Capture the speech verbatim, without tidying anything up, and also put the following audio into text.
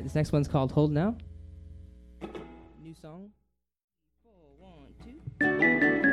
this next one's called Hold Now. New song.